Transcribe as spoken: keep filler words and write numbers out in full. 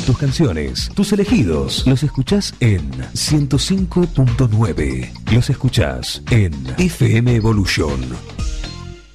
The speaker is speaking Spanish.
tus canciones, tus elegidos. Los escuchás en ciento cinco punto nueve. Los escuchás en F M Evolution.